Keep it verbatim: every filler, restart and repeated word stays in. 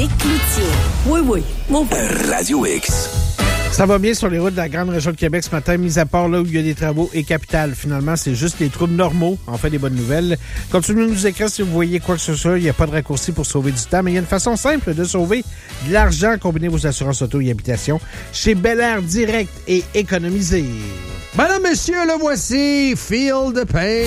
Éric Cloutier. Oui, oui. Mon Radio X. Ça va bien sur les routes de la grande région de Québec ce matin, mis à part là où il y a des travaux et capitales. Finalement, c'est juste des troubles normaux. En fait, des bonnes nouvelles. Continuez de nous écrire si vous voyez quoi que ce soit. Il n'y a pas de raccourci pour sauver du temps, mais il y a une façon simple de sauver de l'argent. Combinez vos assurances auto et habitation chez Bel Air Direct et économisez. Madame, messieurs, le voici, Feel the Pain.